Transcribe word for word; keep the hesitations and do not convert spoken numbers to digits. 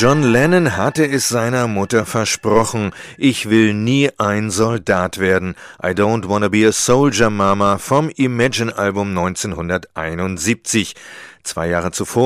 John Lennon hatte es seiner Mutter versprochen: Ich will nie ein Soldat werden. I don't wanna be a soldier, Mama vom Imagine-Album neunzehnhunderteinundsiebzig. Zwei Jahre zuvor